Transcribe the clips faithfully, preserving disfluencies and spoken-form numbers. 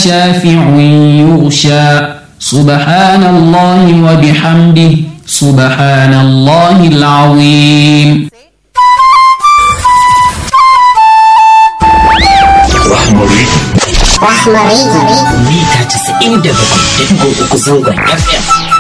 شافع يغشى سبحان الله وبحمده سبحان الله العظيم. Rahmari Rahmari mita casa'in da bakwai da digo uku zangon F M.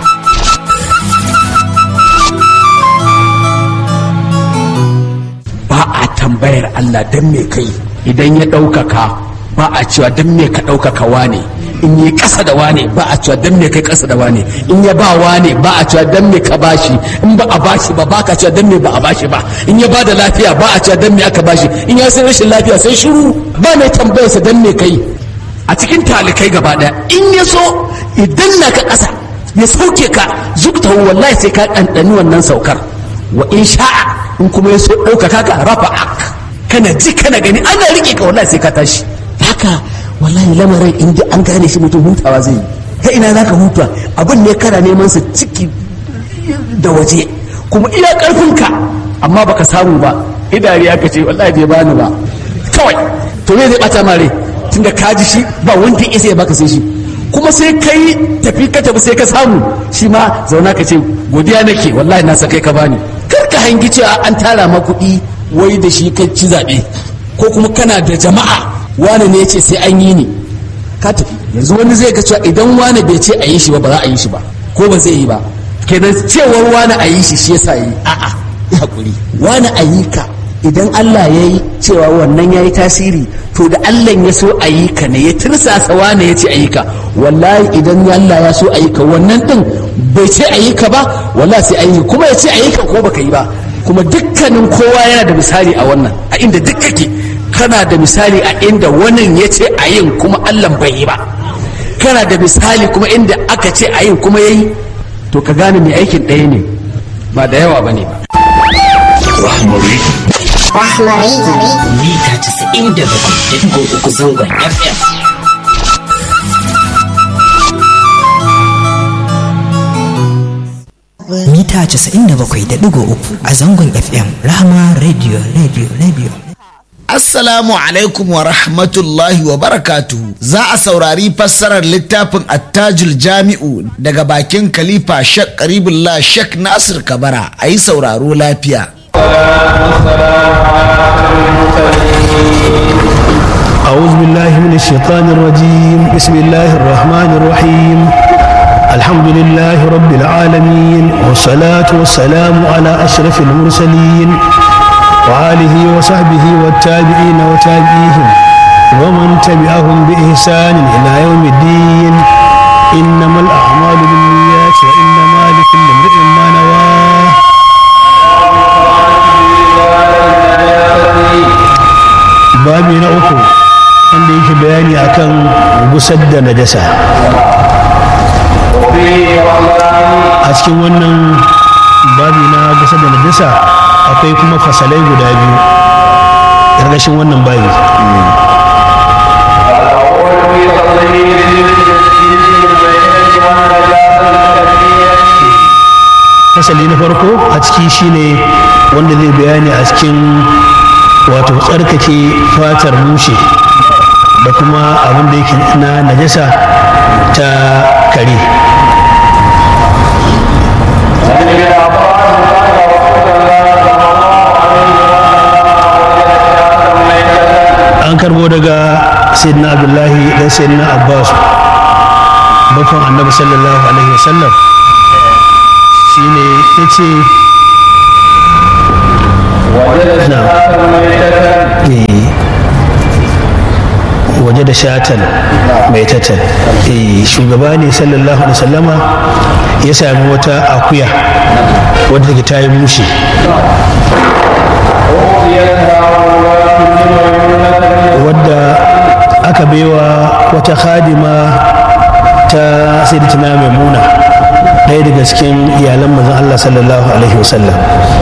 Ba a tambayar Allah don me kai idan ya ɗaukaka, ba a cewa don me ka ɗaukaka wane, in yi ƙasa da wane ba a cewa don me kai ƙasa da wane, in ya ba wane ba a cewa don me ka bashi, in ba a bashi ba ba ka cewa don me ba a bashi ba, in ya ba da lafiya ba a cewa don me aka bashi, in ya sai rashin lafiya sai shiru, ba mai tambayarsa don me kai. A cikin talikai gaba ɗaya in ya so idan na ka ƙasa ya sauke ka zukta wallahi sai ka ɗanɗani wannan saukar, wa in sha'a in kuma ya so ɗaukaka ka rafa ak kana ji kana gani ana riƙe ka wallahi sai ka tashi. Haka wallahi lamarin in ji an gane shi mutum hutawa zai yi. Ta ina za ka huta abin ne kana neman sa ciki da waje kuma ina ƙarfinka amma baka samu ba, idari aka ce wallahi bai bani ba kawai to me zai bata mare tunda ka ji shi ba wanda ya isa ya baka sai shi, kuma sai kai tafi ka tafi sai ka samu shi ma zauna ka ce godiya nake wallahi na sakai ka bani. Kar ka hangi cewa an tara ma kuɗi wai da shi kai ci zaɓe ko kuma kana da jama'a wane ne ya ce sai an yi ni ka tafi. Yanzu wani zai ga cewa idan wane bai ce a yi shi ba ba za a yi shi ba ko ba zai yi ba, kenan cewar wane a yi shi shi yasa yi. A'a ya hakuri wane a yi ka idan Allah ya yi cewa wannan ya yi tasiri to da Allah ya so a yi ka ne ya tirsasa wane ya ce a yi ka, wallahi idan Allah ya so a yi ka wannan din bai ce a yi ka ba wallahi sai an yi, kuma ya ce a yi ka ko baka yi ba. Kuma dukkanin kowa yana da misali a wannan, a inda duk kake kana da misali a inda wannan ya ce a yin kuma Allah bai yi ba, kana da misali kuma inda aka ce a yin kuma ya yi, to ka gane mai aikin ɗaya ne ba da yawa ba ne ba. Rahmari Rahmari mita casa'in da bakwai da digo uku zangon F M. Mita casa'in da bakwai da digo uku a zangon F M. Rahama Radio Radio Radio. Assalamu alaikum wa rahmatullahi wa barakatuhu. Za a saurari fassarar littafin Attajul Jami'u daga bakin Khalifa Sheikh Qaribullah Sheikh Nasir Kabara. A yi sauraro lafiya. أعوذ بالله من الشيطان الرجيم. بسم الله الرحمن الرحيم. الحمد لله رب العالمين والصلاة والسلام على أشرف المرسلين وآله وصحبه والتابعين وتابعيهم ومن تبعهم بإحسان إلى يوم الدين. إنما الأعمال بالنيات وإنما لكل امرئ ما نواه. babi na uku wanda yake bayani akan gusar da najasa. A cikin wannan babi na gusar da najasa akwai kuma fasalai guda biyu ƙarƙashin wannan babi. Fasali na farko a ciki shine wanda zai bayani a cikin wato tsarkake fatar mushe da kuma abin da yake na najasa ta kare. An karbo daga sayyidina Abdullahi dan sayyidina Abbas bakon annabi sallallahu alaihi wasallam shine yace waje da shatan mai tatan shugaba ne sallallahu alaihi wasallama ya sami wata akuya wadda take ta yi mushi wadda aka baiwa wata khadima ta sayyidatina Maimuna ɗaya daga cikin iyalan manzon Allah sallallahu alaihi wasallam,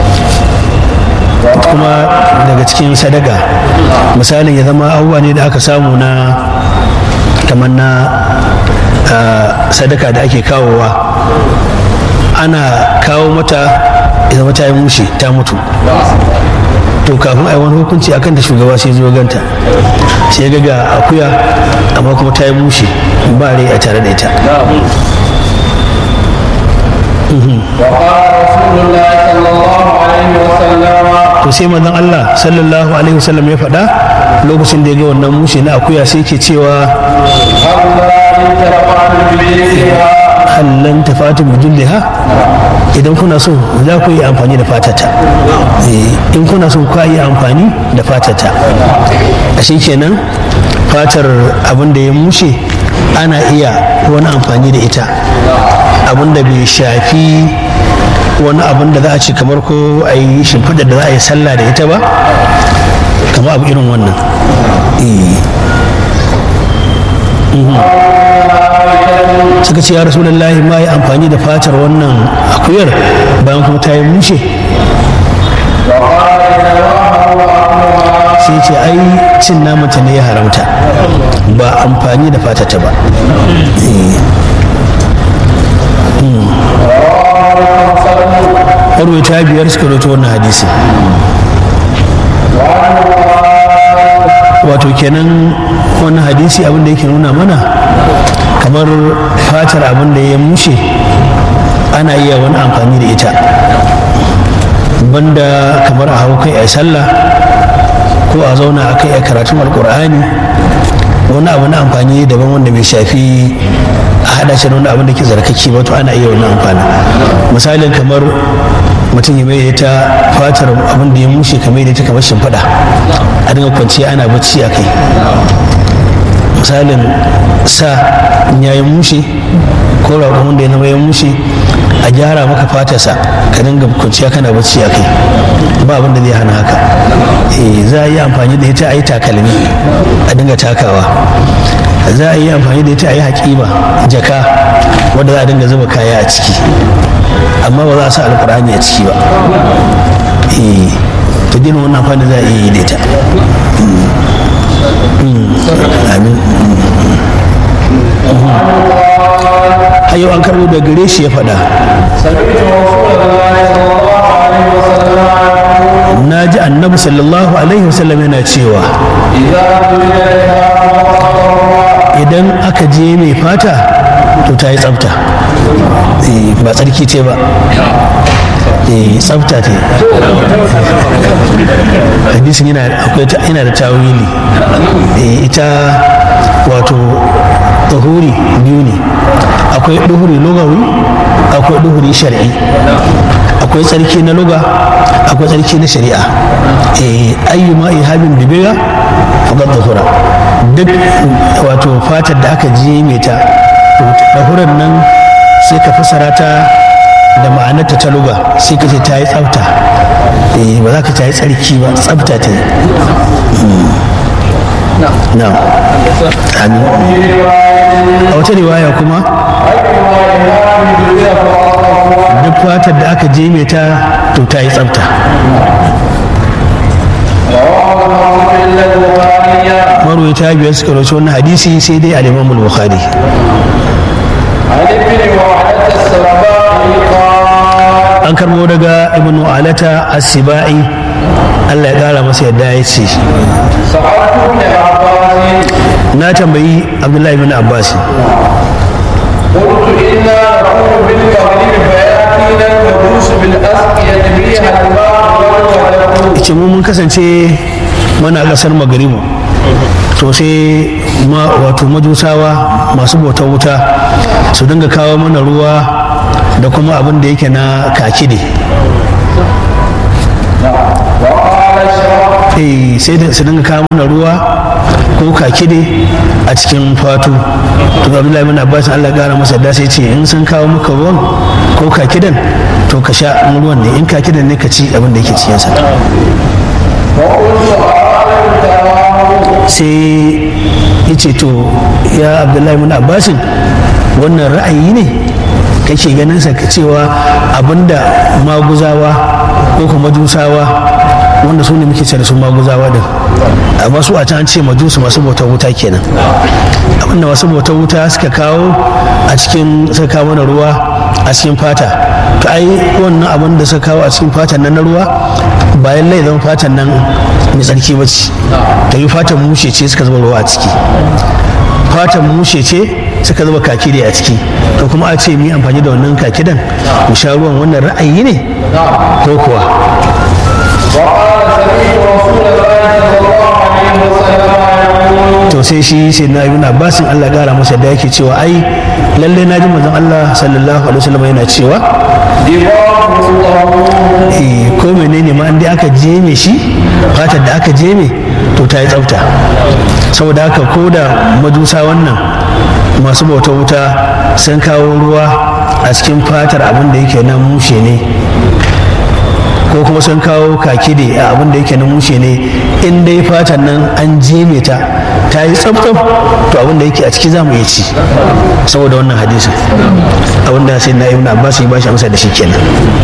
kuma daga cikin sadaka. Misalin ya zama abubuwa ne da aka samu na kamar na sadaka da ake kawowa, ana kawo mata ya zama ta yi mushi ta mutu to kafin a yi wani hukunci akan da shugaba sai zo ganta sai ga ga akuya amma kuma ta yi mushe ba rai a tare da ita. to sai manzon Allah sallallahu alaihi wasallam ya faɗa lokacin da ya ga wannan mushe na akuya sai ke cewa hallan tafatu bijilliha, idan kuna so za ku yi amfani da fatata, in kuna so ku yi amfani da fatata. a shi kenan fatar abin da ya mushe ana iya wani amfani da ita, abin da bai shafi wani abin da za a ce kamar ko a yi shimfiɗa da za a yi sallah da ita ba, kamar abu irin wannan. suka ce ya rasulullahi ma yi amfani da fatar wannan akuyar bayan kuma ta yi mushe, sai ce ai cin namanta ne ya haramta ba amfani da fatata ba. Arwai ta biyar suka roto wannan hadisi. Wato kenan wannan hadisi abin da yake nuna mana kamar fatar abin da ya mushe ana iya wani amfani da ita, banda kamar a hau kai a sallah ko a zauna a kai a karatun alkur'ani, wani abu na amfani daban wanda bai shafi a hada shi da wani abin da ke zarkaki ba, to ana iya wani amfani. Misalin kamar mutum ya mai ta fatar abin da ya mushe kamar da ta kamar shimfiɗa a dinga kwanciya ana bacci a kai. Misalin sa in ya yi mushe ko raƙon da ya zama ya mushe a gyara maka fatarsa ka dinga kwanciya kana bacci a kai, ba abin da zai hana haka. Za a yi amfani da ita a yi takalmi a dinga takawa, za a yi amfani da ita a yi haƙiba jaka wadda za a dinga zuba kaya a ciki, amma ba za a sa alkur'ani a ciki ba. ta dina wannan amfani za a iya yi da ita. Amin. Hayo an karbo da gare shi ya faɗa, na ji annabi sallallahu alaihi wasallam yana cewa idan aka je mai fata to ta yi tsafta, ba tsarki ce ba, tsafta ce. hadisin yana da tawili, ita wato tuhuri biyu ne, akwai duhuri lugawi akwai duhuri shari'i, akwai tsarki na luga akwai tsarki na shari'a. ayyuma ihabin bibiya faqad tuhura, duk wato fatar da aka ji mai ta dahuran nan sai ka fasara ta da ma'anarta ta luga, sai ka ce ta yi tsafta, ba za ka ta yi tsarki ba, tsafta ta yi. na amin. A wata riwaya kuma duk fatar da aka je mai ta to ta yi tsafta. marwai ta biyar suka rawaito wannan hadisi sai dai al-Imam al-Bukhari. an karbo daga ibnu alata as-sibai, Allah ya kara masa yadda ya ce na tambayi Abdullahi ibn Abbas, ce mu mun kasance mana kasar magaribu, to sai ma wato majusawa masu bautar wuta su dinga kawo mana ruwa da kuma abin da yake na kakide, eh sai da su dinga kawo mana ruwa ko kakide a cikin fatu. to Abdullahi ibn Abbas Allah gara masa da sai ce in sun kawo maka ruwan ko kakidan to ka sha ruwan ne, in kakidan ne ka ci abin da yake cikin sa. sai yace to ya Abdullahi ibn Abbas wannan ra'ayi ne kake ganin sa cewa abinda maguzawa ko kuma majusawa, wanda su ne muke ce da su maguzawa din, amma su a can ce majusu masu bautar wuta kenan, abinda masu bautar wuta suka kawo a cikin suka kawo mana ruwa a cikin fata, to ai wannan abin da suka kawo a cikin fata nan na ruwa bayan lai zama fatan nan mai tsarki ba ce, ta yi fatan mushe ce suka zuba ruwa a ciki, fatan mushe ce suka zuba kakiri a ciki, to kuma a ce mu yi amfani da wannan kakidan mu sha ruwan, wannan ra'ayi ne ko kuwa? To sai shi sai na ibn Abbasin Allah gara masa da yake cewa ai lalle na ji manzon Allah sallallahu alaihi wasallam yana cewa eh ko menene ma an dai aka jeme shi, fatar da aka jeme to ta yi tsafta. Saboda haka ko da majusa wannan masu bauta wuta sun kawo ruwa a cikin fatar abin da yake nan mushe ne, ko kuma sun kawo kakide a abin da yake na mushe ne, in dai fatan nan an jeme ta ta yi tsabtsab to abin da yake a ciki za mu iya ci, saboda wannan hadisin abin da sai na ibn Abbas ya bashi amsa da shi kenan.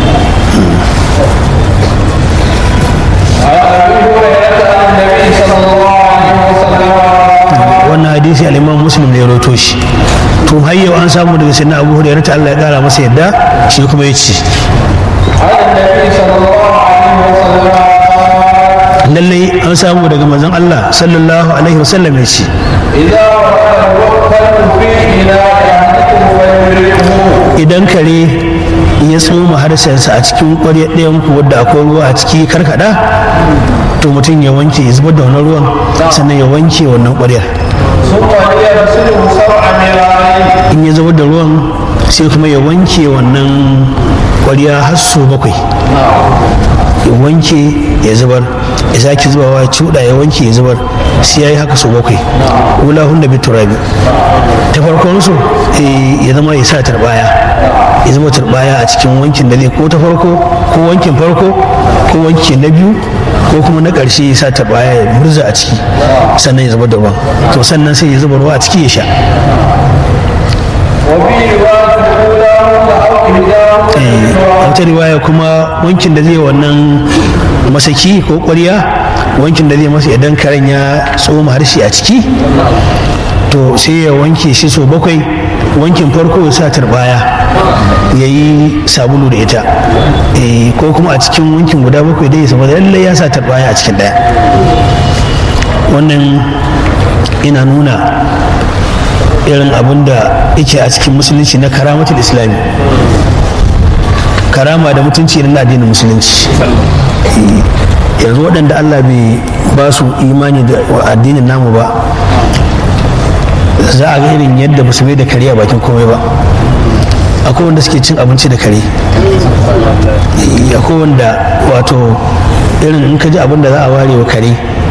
Wannan hadisi al-Imam Muslim ne ya rawaito shi. To har yau an samu daga sayyidina Abu Hurairah ta Allah ya kara masa yadda shi kuma ya ce lallai an samu daga manzon Allah sallallahu alaihi wasallam ya ce idan kare ya tsoma harshensa a cikin ƙwaryar ɗayan ku wadda akwai ruwa a ciki karkada, to mutum ya wanke ya zubar da wannan ruwan sannan ya wanke wannan ƙwaryar. In ya zubar da ruwan sai kuma ya wanke wannan ƙwarya har sau bakwai, ya wanke ya zubar, ya sake zubawa ya cuɗa ya wanke ya zubar, sai ya yi haka sau bakwai. Wula hunda bi turabi, ta farkon su ya zama ya sa tarbaya, ya zama tarbaya a cikin wankin da zai ko ta farko ko wankin farko ko wanki na biyu ko kuma na ƙarshe ya sa tarbaya ya murza a ciki sannan ya zubar da ruwan, to sannan sai ya zuba ruwa a ciki ya sha. a wata riwaya kuma wankin da zai wannan masaki ko ƙwarya, wankin da zai masa idan karen ya tsoma harshe a ciki, to sai ya wanke shi sau bakwai. Wankin farko ya sa turbaya ya yi sabulu da ita, ko kuma a cikin wankin guda bakwai dai saboda lallai ya sa turbaya a cikin ɗaya. Wannan ina nuna irin abin da yake a cikin musulunci na karamatul islami, karama da mutunci na addinin musulunci. Yanzu waɗanda Allah bai ba su imani da addinin namu ba, za a ga irin yadda ba su mai da kare a bakin komai ba. Akwai wanda suke cin abinci da kare, akwai wanda wato irin in ka ji abin da za a ware wa kare